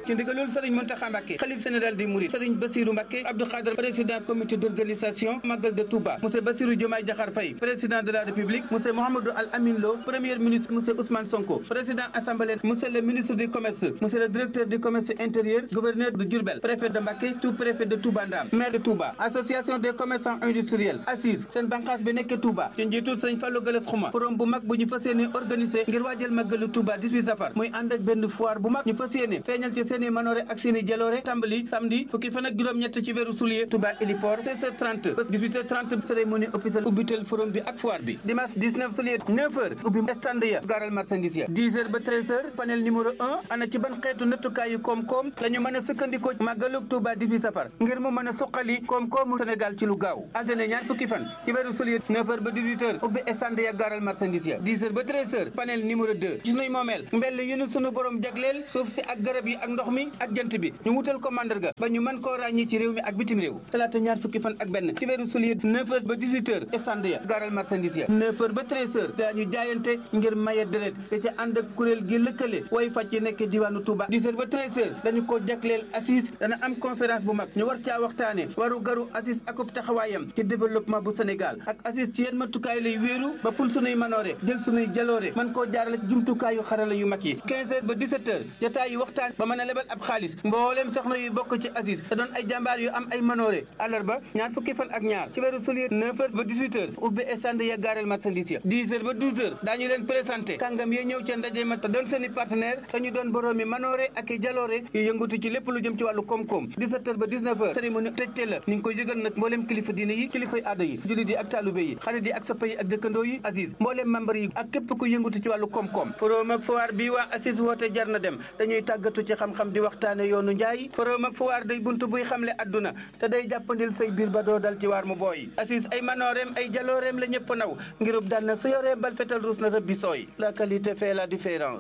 ci ndigalul Serigne Mountakha Mbacké xalif général des Mourides Serigne Bassirou Mbacké Abdou Khadre président comité d'organisation Magal de Touba monsieur Bassirou Diomaye Diakhar Faye président de la République monsieur Mouhamadou Al Amin Lo premier ministre monsieur Ousmane Sonko président assemblée monsieur le ministre du commerce monsieur le directeur du commerce intérieur gouverneur de Diourbel préfet de Mbacké sous-préfet de Touba Ndam maire de Touba association des commerçants industriels assise seen banqaas bi nekk Touba ci njiitul Serigne Fallou Galass Xuma forum bu mag bu ñu fas yéene organisé ngir waajal Magalu Touba 18 safar muy ànd ak benn foire bu mag ñu fas yéene feeñal ci seeni manoore ak seeni jaloore tàmbali samedi fukki fan ak juróom-ñett ci weeru juillet Touba Héliport 16h30 ba 18h30 cérémonie officielle ubbitel forum bi ak foire bi dimanche 19 juillet 9h ubbi stand ya gaaral marchandise ya 10h ba 13h panel numéro 1 ana ci ban xeetu nattukaayu koom-koom lañu mën a sukkandikoo Magalu Touba 18 safar ngir mu mën a suqali koom-koomu Sénégal ci lu gaaw altine ñaar fukki fan ci weeru juillet 9h ba 18h ubbi stand ya gaaral marchandise ya 10h ba 13h panel numéro 2 gis nañ moomeel mbell yu nu sunu borom jagleel suuf si ak garab yi ak ndox mi ak jant bi ñu wutal ko mandarga ba ñu mën koo ràññi ci réew mi ak bitim réew talaata ñaar fukki fan ak benn ci weeru juillet 9h ba 18h stand ya gaaral marchandise ya 9h ba 13h daañu jaayante ngir maye deret te ca ànd ak kuréel gi lëkkale way fàcc yi nekk diwaanu Touba 10h ba 13h dañu ko jagleel assise dana am conférence bu mag ñu war caa waxtaane waru garu assise akub taxawaayam ci développement bu Sénégal ak assise ci yenn matukaay lay wéeru ba ful sunuy manoore jël sunuy jaloore man koo jaarale ci jumtukaayu xarala yu mag yi 15h ba 17h jotaayu waxtaan ba mën a lebal ab xaalis mbooleem soxna yu bokk ci assise te doon ay jàmbaar yu am ay manoore àllarba ñaar fukki fan ak ñaar ci weeru juillet 9h ba 18h ubbi stand ya gaareel marchandise ya 10h ba 12h daañu leen présenté kàngam yee ñëw ca ndaje ma te doon seeni partenaire te ñu doon boroomi manoore ak i jaloore yu yëngatu ci lépp lu jëm ci wàllu koom-koom 17h ba 19h cérémonie tëjte la ni ngi koy yëgal nag mbooleem kilifa diine yi kilifay aada yi jullit yi ak taalube yi xarit yi ak sappa yi ak dëkkandoo yi assise mbooleem membre yi ak képp ku yëngatu ci wàllu koom-koom forum ak foire bi waa assise woote jar na dem dañuy tàggatu ci xam-xam di waxtaane yoonu njaay forum ak foire day buntu buy xamle adduna te day jàppandil say biir ba doo dal ci waar mu booy assise ay manooreem ay jalooreem la ñëpp naw ngirub dal na sa yoree bal fetal ruus na sa bisooy la qualité fait la différence.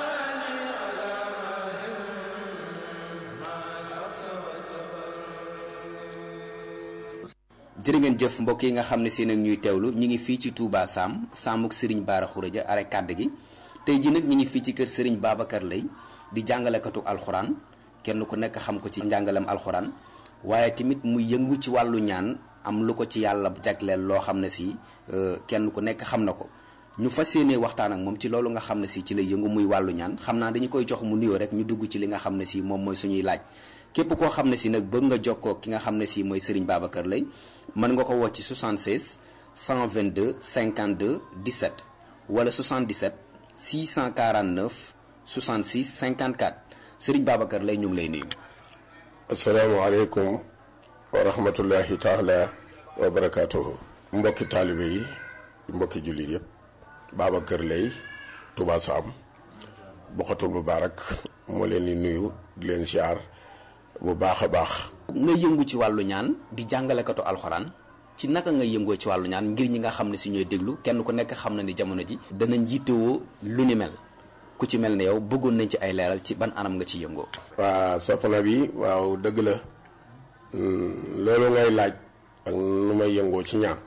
jërë ngeen jëf mbokk yi nga xam ne si nag ñuy teewlu ñu ngi fii ci Touba Sam Samuk Serigne Bara Khourédia are kàdd gi tey ji nag ñu ngi fii ci kër Serigne Babacar Lay di jàngalekatu alxuraan kenn ku nekk xam ko ci njàngalem alxuraan waaye tamit mu yëngu ci wàllu ñaan am lu ko ci yàlla jagleel loo xam ne si kenn ku nekk xam na ko ñu fas yéenee waxtaan ak moom ci loolu nga xam ne si ci lay yëngu muy wàllu ñaan xam naa dañu koy jox mu nuyoo rek ñu dugg ci li nga xam ne si moom mooy suñuy laaj képp koo xam ne si nag bëgg nga jokkoo ki nga xam ne si mooy Serigne Babacar Lay mën nga ko woo ci 76 122 52 17 wala 77 649 66 54 Serigne Babacar Lay ñu ngi lay nuyu. asalaamaaleykum wa rahmatullahi taala wa barakaatuhu. mbokki taalibe yi mbokki jullit yëpp Babacar Lay Touba Sam Bokhatul Moubarak moo leen di nuyu di leen siyaar bu baax a baax. nga yëngu ci wàllu ñaan di jàngalekatu alxuraan ci naka nga yëngoo ci wàllu ñaan ngir ñi nga xam ne si ñooy déglu kenn ku nekk xam na ni jamono ji danañ yittewoo lu ni mel ku ci mel ne yow bëggoon nañ ci ay leeral ci ban anam nga ci yëngoo. waa soxna bi waaw dëgg la loolu ngay laaj ak nu may yëngoo ci ñaan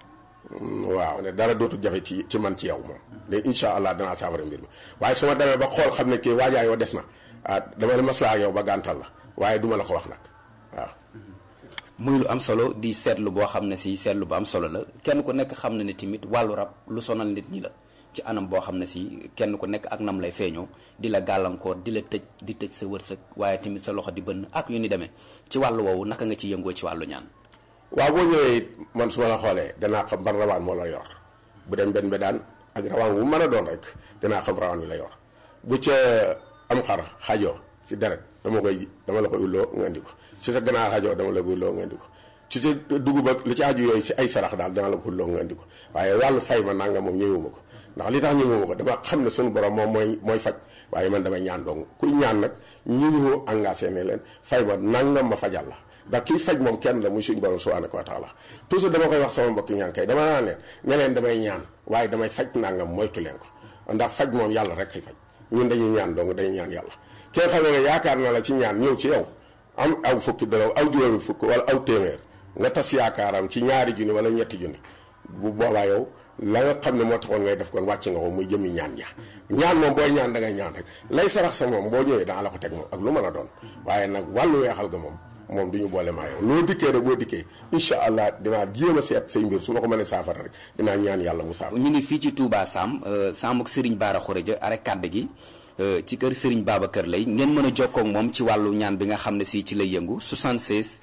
waaw ne dara dootu jafe ci man ci yow moom léegi incha allah danaa saafara mbir mi waaye su ma demee ba xool xam ne kii waajaa yow des na dama ne maslaa ak yow ba gàntal la waaye duma la ko wax nag waaw. muy lu am solo di seetlu boo xam ne si seetlu bu am solo la kenn ku nekk xam na ne tamit wàllu rab lu sonal nit ñi la ci anam boo xam ne si kenn ku nekk ak nam lay feeñoo di la gàllankoor di la tëj di tëj sa wërsëg waaye tamit sa loxo di bënn ak yu ni demee ci wàllu woowu naka nga ci yëngoo ci wàllu ñaan. waaw boo ñëwee man su ma la xoolee danaa xam ban rawaan moo la yor bu dem benn bedaan ak rawaan wu mën a doon rek danaa xam rawaan wi la yor bu ca am xar xajoo ci deret dama la koy ulloo nga indi ko ci sa ganaar xajoo dama la koy ulloo nga indi ko ci sa dugub ak li ci aju yooyu ci ay sarax daal dama la ko ulloo nga indi ko waaye wàllu fay ma nanga moom ñëwuma ko ndax li tax ñëwuma ko dama xam ne suñu borom moom mooy faj waaye man damay ñaan dong kuy ñaan nag ñu engagé ne leen fay ma nangam ma fajal la ndax kii faj moom kenn la muy suñu borom subhanahu wa taala toujours dama koy wax sama mbokki ñaan kay dama naan leen ne leen damay ñaan waaye damay faj nangam moytu leen ko ndax faj moom yàlla rek kay faj ñun dañuy ñaan dong dañuy ñaan yàlla ki nga xam ne yaakaar na la ci ñaan ñëw ci yow am aw fukki dara aw juróomi fukk wala aw téeméer nga tas yaakaaram ci ñaari junni wala ñetti junni bu boobaa yow la nga xam ne moo taxoon ngay def kon wàcc nga ko muy jëmi ñaan ja ñaan moom booy ñaan da ngay ñaan rek lay sarax sa moom boo ñëwee daa la ko teg moom ak lu mën a doon waaye nag wàllu weexal ga moom du ñu boole maa yow loo dikkee rek boo dikkee incha allah dinaa jéem a seet say mbir su ma ko mënee saafara rek dinaa ñaan yàlla mu saafara. ñu ngi fii ci Touba Sam Sam ak Serigne Bara Khourédia are kàdd gi ci kër Serigne Babacar Lay ngeen mën a jokkoo ak moom ci wàllu ñaan bi nga xam ne si ci lay yëngu 76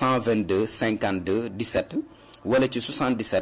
122 52 17 wala ci 77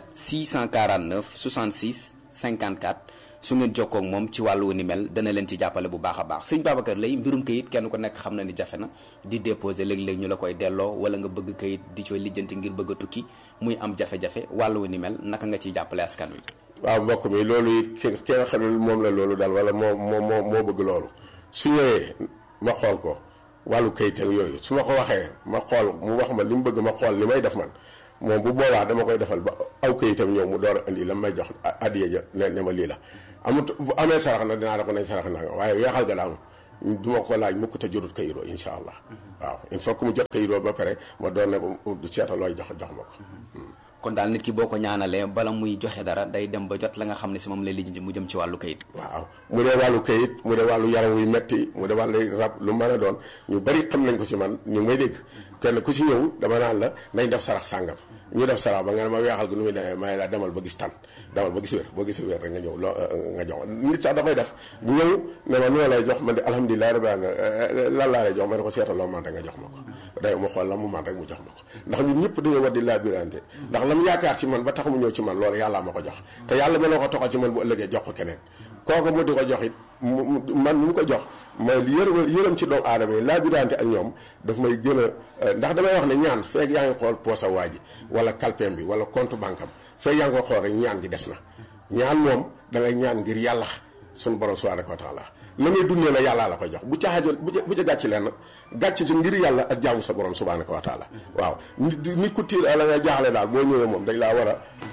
649 66 54 su ngeen jokkoo ak moom ci wàllu ni mel dana leen ci jàppale bu baax a baax sëñ Babacar Lay mbirum kayit kenn ku nekk xam na ni jafe na di déposer léeg-léeg ñu la koy delloo wala nga bëgg kayit di cooy lijjanti ngir bëgg a tukki muy am jafe-jafe wàllu ni mel naka nga ciy jàppale askan wi. waaw mbokk mi loolu it ki nga xam ne moom la loolu daal wala moo bëgg loolu su ñëwee ma xool ko wàllu kayit ak yooyu su ma ko waxee ma xool mu wax ma li mu bëgg ma xool li may def man moom bu boobaa dama koy defal ba aw kayitam ñëw mu door a indi la may jox addiya ja ne ma lii la amut bu amee sarax na dinaa da ko nañ sarax na waaye weexal ga daal du ma ko laaj mukk te jotut kayiroo incha allah waaw il faut que mu jot kayiroo ba pare ma doon ne ko seetal looy jox ma ko. kon daal nit ki boo ko ñaanalee bala muy joxe dara day dem ba jot la nga xam ne si moom lay lijjanti mu jëm ci wàllu kayit. waaw mu dee wàllu kayit mu dee wàllu yaram wuy metti mu dee wàllu rab lu mën a doon ñu bari xam nañ ko ci man ñu may dégg kenn ku ci ñëw dama naan la nañ def sarax sàngam ñu def sarax ba nga ne ma weexal gi nu muy demee may la demal ba gis tan demal ba gis wér boo gisee wér rek nga ñëw nga jox nit sax dafay def ñëw ne ma noo lay jox man de alhamdulilah rabbil alamin lan laa lay jox ma ne ko seetal loo man rek nga jox ma ko day ma xool la mu man rek mu jox ma ko ndax ñun ñëpp dañoo war di labirante ndax lam yaakaar ci man ba tax mu ñëw ci man loolu yàlla ma ko jox te yàlla mën na ko toxal ci man bu ëllëgee jox ko keneen kooku mu di ko jox it man mu ko jox mooy yërëm ci doomu aadama yi labirante ak ñoom daf may gën a ndax damay wax ne ñaan feeg yaa ngi xool poosa waa ji wala kalpeem bi wala compte banque am feeg yaa ngi ko xool rek ñaan gi des na ñaan moom da ngay ñaan ngir yàlla suñu borom subhanahu wa taala la ngay dundee la yàllaa la koy jox bu ca xaajal bu ca gàcc leen gàcc ci ngir yàlla ak jaamu sa borom subhanahu wa taala waaw nit ku tiir la nga jaaxle daal boo ñëwee moom dañ laa war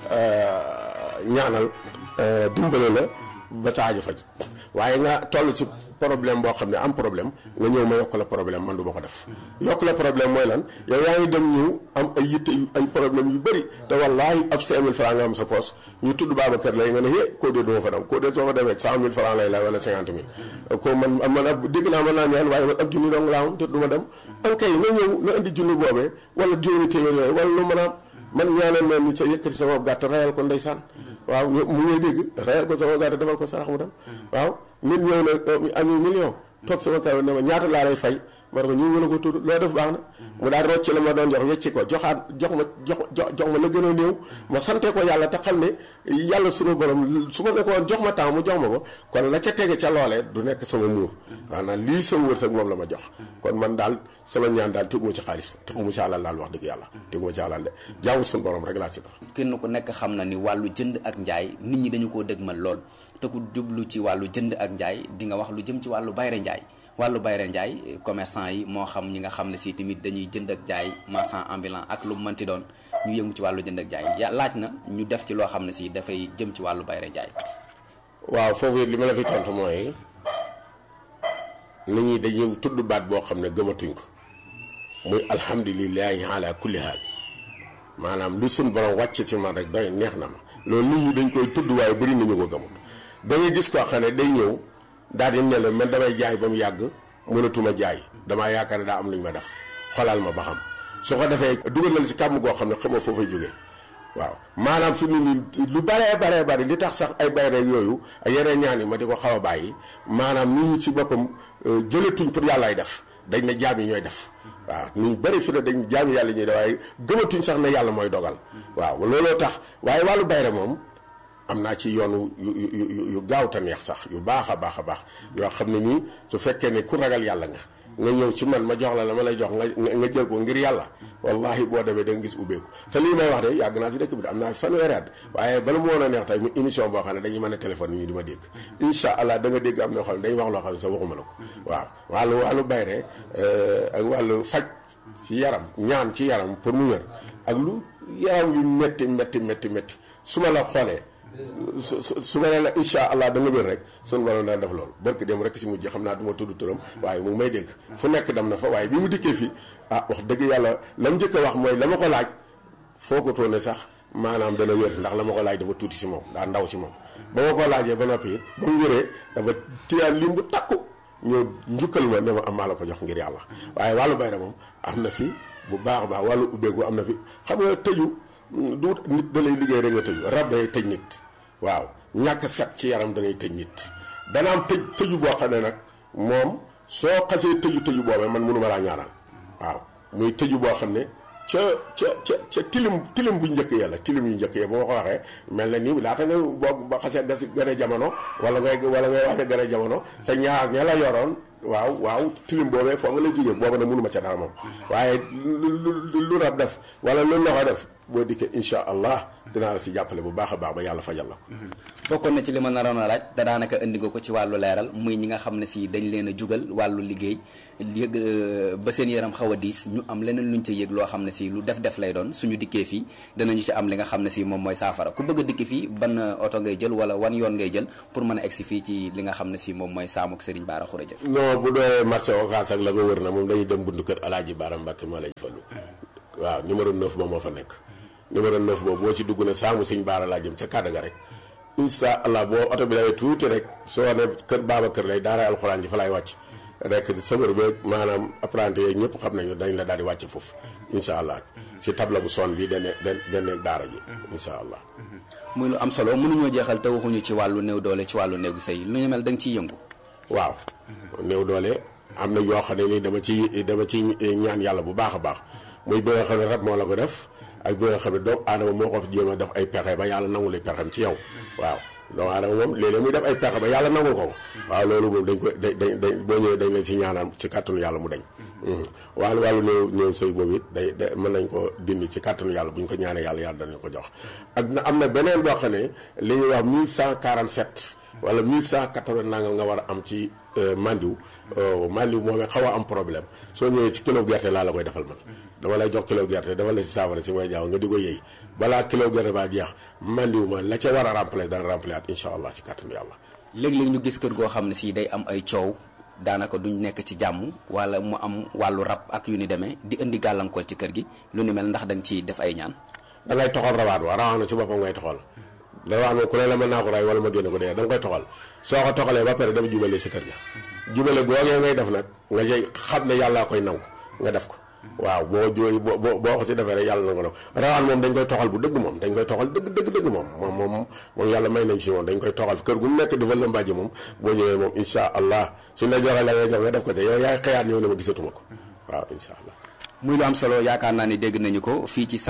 a ñaanal dimbale la ba sa aajo faj waaye nga toll ci problème boo xam ne am problème nga ñëw ma yokk la problème man du ma ko def yokk la problème mooy lan yow yaa ngi dem ñëw am ay yitte ay problème yu bëri te wallaahi ab 5000 francs nga am sa poos ñu tudd Babacar Lay nga ne koo dee duma fa dem koo dee soo fa demee 100000 francs lay wala 50000 ko man ab dégg naa mën naa ñaan waaye man ab junni dong laa am te du ma dem am kay nga ñëw na indi junni boobee wala juróomi téeméer yooyu wala lu mën a am man ñaanal na nit sa yëkkati sama gàtt rayal ko ndeysaan waaw mu ngay dégg rayal ko sama gàtt defal ko sarax mu dem waaw nit ñëw na am million toog sama kaw ne ma ñaata laa lay fay ma ne ko ñu mën a ko tudd loo def baax na mu daal rocc la ma doon jox wecci ko jox ma la gën a néew ma sante ko yàlla te xam ne yàlla sunu borom su ma nekkoon jox ma temps mu jox ma ko kon la ca tege ca loolee du nekk sama muur maanaam lii sama wërsëg moom la ma jox kon man daal sama ñaan daal teguma ci xaalis teguma ci àlal daal wax dëgg yàlla teguma ci àlal de jaamu sunu borom rek laa ci def. kenn ku nekk xam na ni wàllu jënd ak njaay nit ñi dañu koo dëgmal lool te ku jublu ci wàllu jënd ak njaay di nga wax lu jëm ci wàllu bayre njaay wàllu bayre njaay commerçant yi moo xam ñi nga xam ne si tamit dañuy jënd ak jaay marchand ambulant ak lu mu mënti doon ñu yëngu ci wàllu jënd ak jaay ya laaj na ñu def ci loo xam ne si dafay jëm ci wàllu bayre njaay. waaw foofu li ma la fi tontu mooy nit ñi dañuy tudd baat boo xam ne gëmatuñ ko muy alhamdulilahi ala kulli haal maanaam lu suñ borom wàcc ci man rek doy neex na ma loolu nit ñi dañ koy tudd waaye bëri nañu ko gëmut da ngay gis koo xam ne day ñëw daal di ne la man damay jaay ba mu yàgg mënatuma jaay damaa yaakaar ne daa am lu ñu ma def xolal ma ba xam su ko defee dugal na la si kàmm goo xam ne xamoo foo fay jógee waaw maanaam fi mu ne lu baree bari li tax sax ay bayre yooyu ak yeneen ñaan yi ma di ko xaw a bàyyi maanaam nit ñi ci boppam jëlatuñ pour yàllaay def dañ ne jaam yi ñooy def waaw ñu bëri fi ne dañ jaam yàlla ñuy def waaye gëmatuñ sax ne yàlla mooy dogal waaw looloo tax waaye wàllu bayre moom am naa ci yoonu yu gaaw te neex sax yu baax a baax yoo xam ne nii su fekkee ne ku ragal yàlla nga ñëw ci man ma jox la ma lay jox nga jël ko ngir yàlla wallahi boo demee da nga gis ubbeeku te lii may wax de yàgg naa ci dëkk bi de am naa fanweeri at waaye bala mu woon a neex tey mu émission boo xam ne dañuy mën a téléphone ñu di ma dégg incha allah da nga dégg am na xam ne dañuy wax loo xam ne sax waxuma la ko waaw wàllu bayre ak wàllu faj ci yaram ñaan ci yaram pour mu wér ak lu yaram yu métti su ma la xoolee su ma nee la incha allah da nga wér rek sunu borom daan def loolu barke dem rek si mujj xam naa du ma tudd turam waaye mu ngi may dégg fu nekk dem na fa waaye bi mu dikkee fii wax dëgg yàlla la mu njëkk a wax mooy la ma ko laaj foo ko toone sax maanaam dana wér ndax la ma ko laaj dafa tuuti si moom daa ndaw si moom ba ma ko laajee ba noppi it ba mu wéree dafa tiyaan lim bu takku ñëw njukkal ma ne ma am maa la ko jox ngir yàlla waaye wàllu bayra moom am na fi bu baax a baax wàllu ubbeeku am na fi xam nga tëju du nit da lay liggéey rek nga tëju rab day tëj nit waaw ñàkk set ci yaram da ngay tëj nit dana am tëju boo xam ne nag moom soo xasee tëju boobee man mënu ma laa ñaanal waaw muy tëju boo xam ne ca tilim bu njëkk ya la tilim yu njëkk ya ba ma ko waxee mel na ni laata nga boo ba xasee gën a jamono wala ngay wax ne gën a jamono sa ñaar ña la yoroon waaw tilim boobee foo nga lay jógee booba na mënu ma ca dara moom waaye lu rab def wala lu loxo def boo dikkee incha allah dinaa la si jàppale bu baax a baax ba yàlla fajal la bokkoon na ci li ma naroon a laaj te daanaka indi nga ko ci wàllu leeral muy ñi nga xam ne si dañ leen a jugal wàllu liggéey yëg ba seen yaram xaw a diis ñu am leneen luñ ca yëg loo xam ne si lu def lay doon suñu dikkee fii danañu ci am li nga xam ne si moom mooy saafara ku bëgg a dikki fii ban oto ngay jël wala wan yoon ngay jël pour mën a egsi fii ci li nga xam ne si moom mooy saamuk Serigne Bara Khourédia. non bu dee marché Ocass ak la ko wër na moom dañuy dem buntu kër Alaaji Bara Mbacke moo lañ fallu waaw numéro 9 moom moo fa nekk numéro 9 boobu boo ci dugg ne saamu Serigne Bara laa jëm ca kàddu ga rek incha allah boo oto bi dawee tuuti rek soo ne kër Babacar lay daara alxuraan ji fa laay wàcc rek sëmër beeg maanaam apprenti yeeg ñëpp xam nañu dañ la daal di wàcc foofu incha allah ci table bu son bi dana daara ji incha allah. muy lu am solo mënuñoo jeexal te waxuñu ci wàllu néew doole ci wàllu néegu sëy lu ñu mel da nga ciy yëngu. waaw néew doole am na yoo xam ne ni dama ci ñaan yàlla bu baax a baax muy bi nga xam ne rab moo la ko def ak bi nga xam ne doomu aadama moo ko fi jéem a def ay pexe ba yàlla nangu li pexem ci yow waaw. doomu aadama moom léeg-léeg muy def ay pexe ba yàlla nangu ko waaw loolu moom dañ ko dañ boo ñëwee dañ lañ ci ñaanal ci kàttanu yàlla mu dañ wàllu néew sëy boobu it day mën nañ ko dindi ci kàttanu yàlla bu ñu ko ñaanee yàlla danañ ko jox ak na am na beneen boo xam ne li ñuy wax 1147 wala 1180 nangam nga war a am ci mandiw moomee xaw a am problème soo ñëwee ci kilo gerte laa la koy defal man dama lay jox kilo gerte dafa la si saafara si mooy jaaw nga di ko yëy balaa kilo gerte baa jeex mandiw ma la ca war a remplacer dana remplacer at incha allah ci kàttanu yàlla. léeg-léeg ñu gis kër goo xam ne si day am ay coow daanaka duñ nekk ci jàmm wala mu am wàllu rab ak yu ni demee di indi gàllankoor ci kër gi lu ni mel ndax da nga ciy def ay ñaan. da ngay toxal rawaan na ci boppam ngay toxal rawaan moom ku ne la mën naa ko ray wala ma génne ko dee da nga koy toxal soo ko toxalee ba pare dafa jubale si kër ga jubale googee ngay def nag nga jëy xam ne yàllaa koy nangu nga def ko. waaw boo ko si defee rek yàlla na ko def rawaan moom dañ koy toxal bu dëgg moom dañ koy toxal dëgg moom yàlla may nañ si moom dañ koy toxal kër gu mu nekk dafa lëmbaaji moom boo ñëwee moom incha allah suñ la joxee la ngay jox nga def ko te yow yaay xëyaat ñëw ne ma gisatuma ko waaw incha allah. muy lu am solo yaakaar naa ni dégg nañu ko fii ci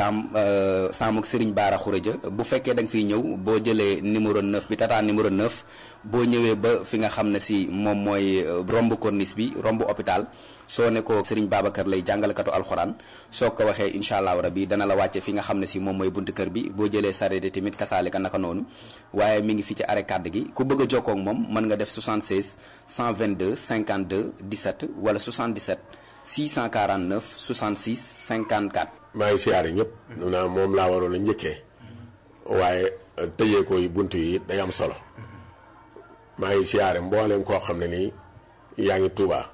saamuk Serigne Bara Khourédia bu fekkee da nga fiy ñëw boo jëlee numéro 9 bi tata numéro 9 boo ñëwee ba fi nga xam ne si moom mooy romb corniche bi romb hôpital soo ne ko Serigne Babacar lay jàngalekatu alxuraan soo ko waxee incha allahu rabi dana la wàcce fi nga xam ne si moom mooy buntu kër bi boo jëlee sareet tamit kasaalika naka noonu waaye mi ngi fi ci arrêt kàdd gi ku bëgg a jokkoo ak moom mën nga def 76 122 52 17 wala 77 649 66 54. maa ngi siyaare ñëpp. naa moom laa waroon a njëkkee waaye tëjee ko yi bunt yi day am solo maa ngi siyaare mbooleem koo xam ne nii yaa ngi Touba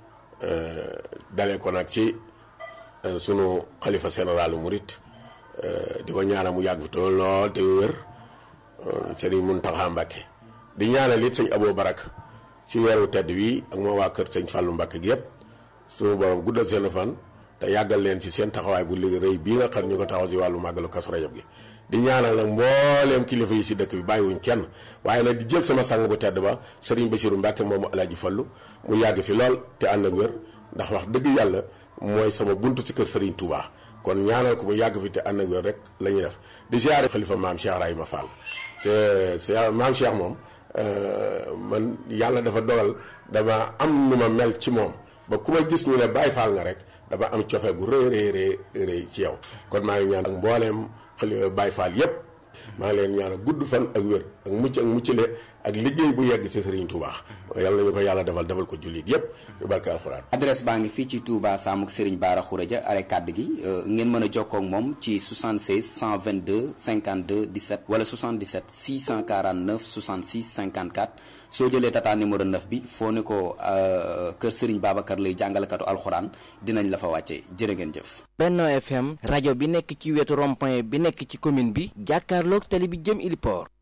dalee ko nag ci sunu xalifa général Mouride di ko ñaanal mu yàgg fi te lool te wér Serigne Mountakha Mbacké di ñaanal it sëñ Abo Barak ci weeru tedd wi ak moo waa kër sëñ Fallou Mbacké gi yëpp. suñu borom guddal seen fan te yàggal leen ci seen taxawaay bu liggéey rëy bii nga xam ñu ko taxaw ci wàllu màggalu Kazu Rajab gi di ñaanal nag mbooleem kilifa yi si dëkk bi bàyyiwuñ kenn waaye nag di jël sama sang bu tedd ba Serigne Bassirou Mbacke moomu Alaaji Fallu mu yàgg fi lool te ànd ak wér ndax wax dëgg yàlla mooy sama buntu ci kër Serigne Touba kon ñaanal ko mu yàgg fi te ànd ak wér rek la ñuy def di ziare xalifa maam Cheikh Rahima Fall c'est maam Cheikh moom man yàlla dafa dogal dama am nu ma mel ci moom ba ku ma gis ñu ne Baye Fall nga rek dama am cofee bu rëy ci yow kon maa ngi ñaan ak mbooleem xale Baye Fall yépp maa ngi leen ñaan gudd fan ak wér ak muccale ak liggéey bu yegg ci Serigne Touba yàlla nañu ko yàlla defal ko jullit yépp yu barke alxuraan. adresse baa ngi fii ci Touba Samuk Serigne Bara Khourédia are kàdd gi ngeen mën a jokkoo ak moom ci 76 122 52 17 wala 77 649 66 54 soo jëlee tata numéro 9 bi foo ne ko kër Serigne Babacar Lay jàngalekatu alxuraan dinañ la fa wàcce jërë ngeen jëf. Benno FM rajo bi nekk ci wetu rond-point bi nekk ci commune bi jàkkaarloog tali bi jëm Iliport.